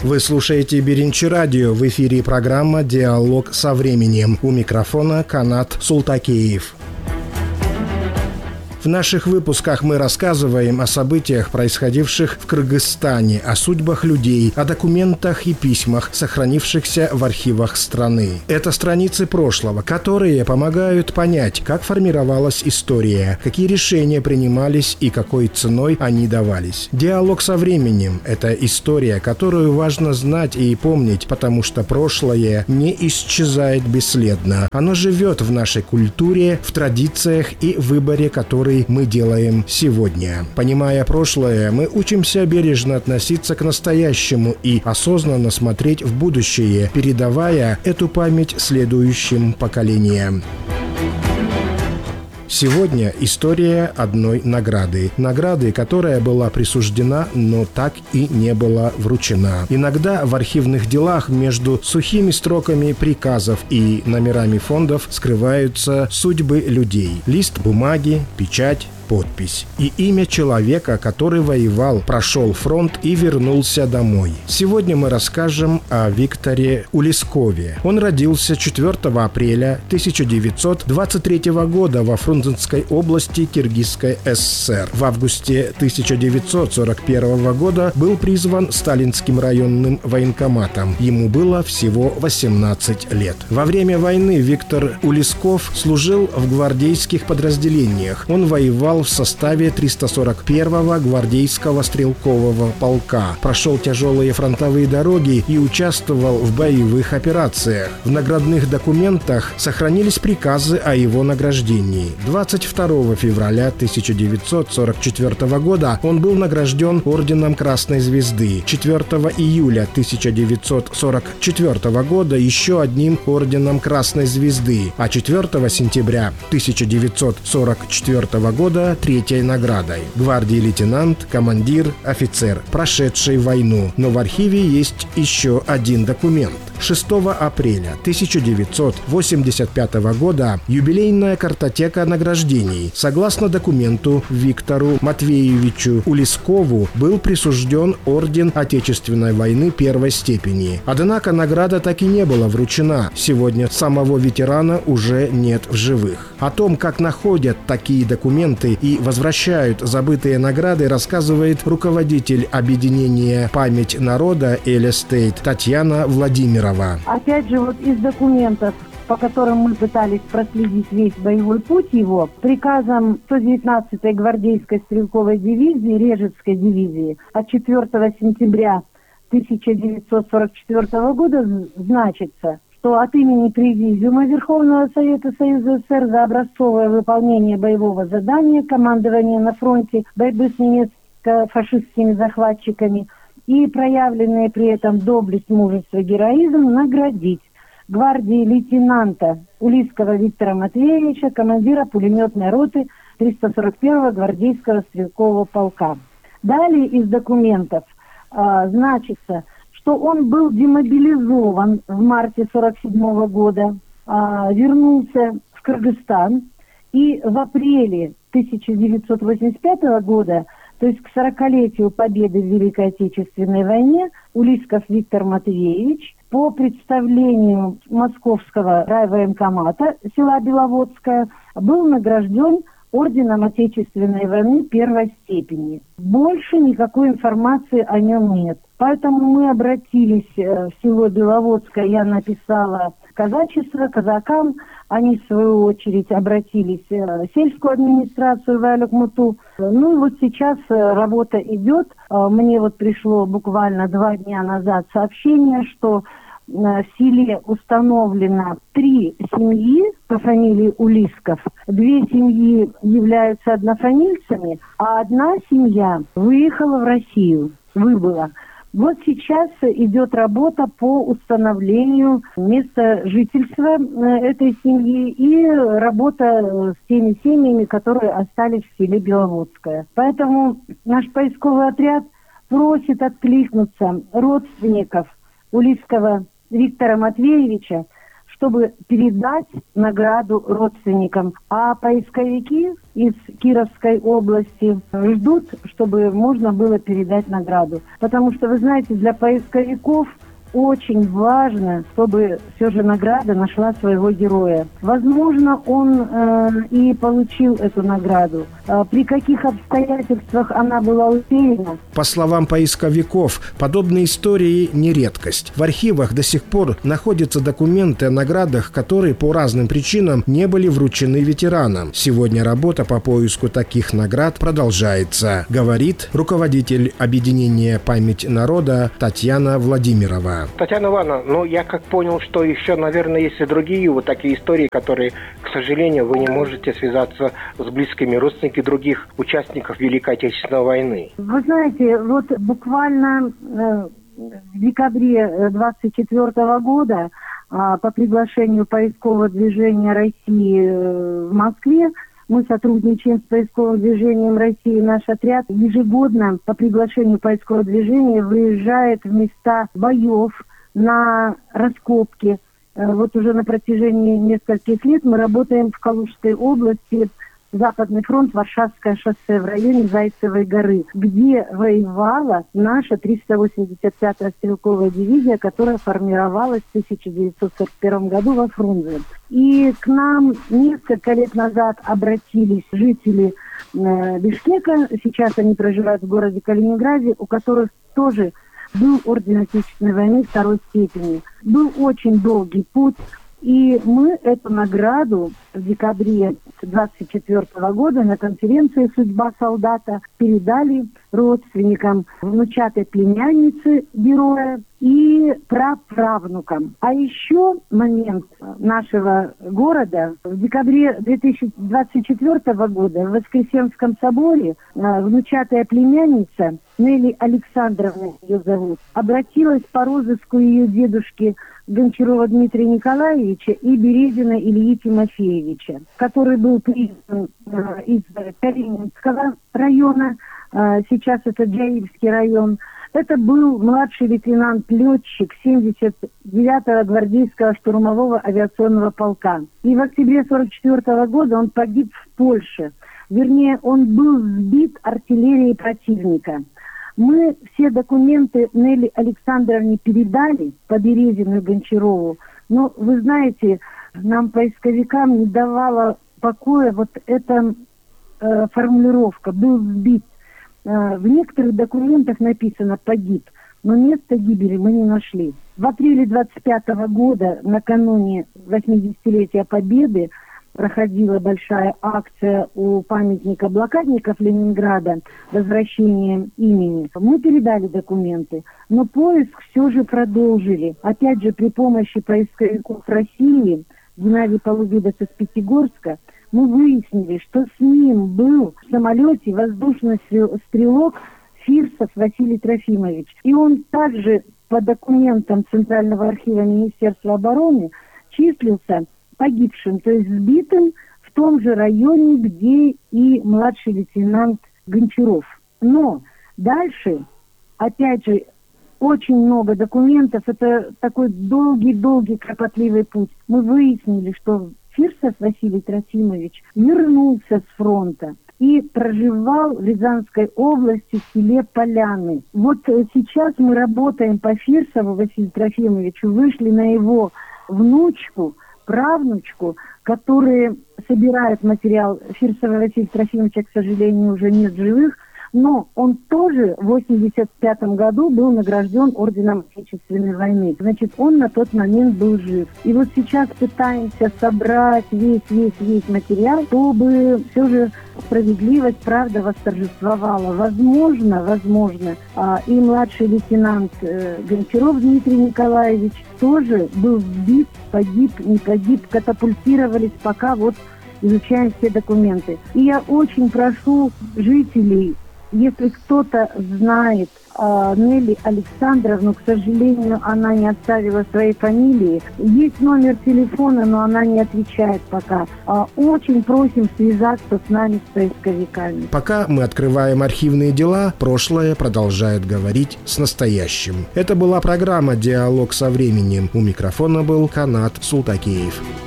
Вы слушаете Беринчи радио. В эфире программа «Диалог со временем». У микрофона Канат Султакеев. В наших выпусках мы рассказываем о событиях, происходивших в Кыргызстане, о судьбах людей, о документах и письмах, сохранившихся в архивах страны. Это страницы прошлого, которые помогают понять, как формировалась история, какие решения принимались и какой ценой они давались. Диалог со временем – это история, которую важно знать и помнить, потому что прошлое не исчезает бесследно. Оно живет в нашей культуре, в традициях и выборе, который мы делаем сегодня. Понимая прошлое, мы учимся бережно относиться к настоящему и осознанно смотреть в будущее, передавая эту память следующим поколениям. Сегодня история одной награды. Награды, которая была присуждена, но так и не была вручена. Иногда в архивных делах между сухими строками приказов и номерами фондов скрываются судьбы людей. Лист бумаги, печать, подпись и имя человека, который воевал, прошел фронт и вернулся домой. Сегодня мы расскажем о Викторе Улискове. Он родился 4 апреля 1923 года во Фрунзенской области Киргизской ССР. В августе 1941 года был призван Сталинским районным военкоматом. Ему было всего 18 лет. Во время войны Виктор Улисков служил в гвардейских подразделениях. Он воевал в составе 341-го гвардейского стрелкового полка, прошел тяжелые фронтовые дороги и участвовал в боевых операциях. В наградных документах сохранились приказы о его награждении. 22 февраля 1944 года он был награжден орденом Красной Звезды. 4 июля 1944 года еще одним орденом Красной Звезды, а 4 сентября 1944 года третьей наградой. Гвардии лейтенант, командир, офицер, прошедший войну. Но в архиве есть еще один документ. 6 апреля 1985 года юбилейная картотека награждений. Согласно документу, Виктору Матвеевичу Улискову был присужден орден Отечественной войны первой степени. Однако награда так и не была вручена. Сегодня самого ветерана уже нет в живых. О том, как находят такие документы и возвращают забытые награды, рассказывает руководитель объединения «Память народа» Элестейт Татьяна Владимирова. Опять же, вот из документов, по которым мы пытались проследить весь боевой путь его, приказом 119-й гвардейской стрелковой дивизии, Режецкой дивизии, от 4 сентября 1944 года значится, что от имени Президиума Верховного Совета Союза СССР за образцовое выполнение боевого задания командования на фронте борьбы с немецко-фашистскими захватчиками и проявленные при этом доблесть, мужество, героизм наградить гвардии лейтенанта Улискова Виктора Матвеевича, командира пулеметной роты 341-го гвардейского стрелкового полка. Далее из документов значится, что он был демобилизован в марте 1947 года, вернулся в Кыргызстан и в апреле 1985 года, то есть к 40-летию победы в Великой Отечественной войне, Улисков Виктор Матвеевич по представлению Московского райвоенкомата села Беловодское был награжден орденом Отечественной войны первой степени. Больше никакой информации о нем нет. Поэтому мы обратились в село Беловодское, я написала казачество, казакам, они в свою очередь обратились в сельскую администрацию, в Алюкмуту. Ну и вот сейчас работа идет. Мне вот пришло буквально 2 дня назад сообщение, что в селе установлено 3 семьи по фамилии Улисков. 2 семьи являются однофамильцами, а 1 семья выехала в Россию, выбыла. Вот сейчас идет работа по установлению места жительства этой семьи и работа с теми семьями, которые остались в селе Беловодское. Поэтому наш поисковый отряд просит откликнуться родственников Улискова Виктора Матвеевича, чтобы передать награду родственникам. А поисковики из Кировской области ждут, чтобы можно было передать награду. Потому что, вы знаете, для поисковиков очень важно, чтобы все же награда нашла своего героя. Возможно, он и получил эту награду. При каких обстоятельствах она была утеряна? По словам поисковиков, подобные истории не редкость. В архивах до сих пор находятся документы о наградах, которые по разным причинам не были вручены ветеранам. Сегодня работа по поиску таких наград продолжается, говорит руководитель объединения «Память народа» Татьяна Владимирова. Татьяна Ивановна, я как понял, что еще, наверное, есть и другие вот такие истории, которые, к сожалению, вы не можете связаться с близкими родственниками других участников Великой Отечественной войны. Вы знаете, вот буквально в декабре 24 года по приглашению поискового движения России в Москве мы сотрудничаем с поисковым движением России. Наш отряд ежегодно по приглашению поискового движения выезжает в места боев на раскопки. Вот уже на протяжении нескольких лет мы работаем в Калужской области, Западный фронт, Варшавское шоссе, в районе Зайцевой горы, где воевала наша 385-я стрелковая дивизия, которая формировалась в 1941 году во Фрунзе. И к нам несколько лет назад обратились жители Бишкека, сейчас они проживают в городе Калининграде, у которых тоже был орден Отечественной войны второй степени. Был очень долгий путь. И мы эту награду в декабре 24 года на конференции «Судьба солдата» передали родственникам внучатой племянницы героя и праправнукам. А еще момент нашего города. В декабре 2024 года в Воскресенском соборе внучатая племянница, Нелли Александровна ее зовут, обратилась по розыску ее дедушки Гончарова Дмитрия Николаевича и Березина Ильи Тимофеевича, который был призван из Калининского района, сейчас это Джаильский район. Это был младший лейтенант-летчик 79-го гвардейского штурмового авиационного полка. И в октябре 1944 года он погиб в Польше. Вернее, он был сбит артиллерией противника. Мы все документы Нелли Александровне передали по Березину и Гончарову. Но, вы знаете, нам, поисковикам, не давала покоя вот эта формулировка «был сбит». В некоторых документах написано «погиб», но место гибели мы не нашли. В апреле 25 года, накануне 80-летия Победы, проходила большая акция у памятника блокадников Ленинграда «Возвращение имени». Мы передали документы, но поиск все же продолжили. Опять же, при помощи поисковиков России, Геннадия Полубидаса из Пятигорска, мы выяснили, что с ним был в самолете воздушный стрелок Фирсов Василий Трофимович. И он также по документам Центрального архива Министерства обороны числился погибшим, то есть сбитым в том же районе, где и младший лейтенант Гончаров. Но дальше, опять же, очень много документов, это такой долгий, кропотливый путь. Мы выяснили, что Фирсов Василий Трофимович вернулся с фронта и проживал в Рязанской области в селе Поляны. Вот сейчас мы работаем по Фирсову Василию Трофимовичу, вышли на его внучку, правнучку, которые собирают материал. Фирсова Василия Трофимовича, к сожалению, уже нет живых, но он тоже в 1985 году был награжден орденом Отечественной войны. Значит, он на тот момент был жив. И вот сейчас пытаемся собрать весь материал, чтобы все же справедливость, правда восторжествовала. Возможно, и младший лейтенант Гончаров Дмитрий Николаевич тоже был сбит, погиб, не погиб, катапультировались, пока вот изучаем все документы. И я очень прошу жителей Если кто-то знает Нелли Александровну, к сожалению, она не оставила своей фамилии. Есть номер телефона, но она не отвечает пока. Очень просим связаться с нами, с поисковиками. Пока мы открываем архивные дела, прошлое продолжает говорить с настоящим. Это была программа «Диалог со временем». У микрофона был Канат Султакеев.